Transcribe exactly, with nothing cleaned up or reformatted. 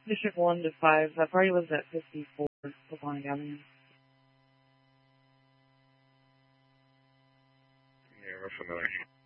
District one to five. That party lives at fifty-four Platonic Avenue. Yeah, we're familiar.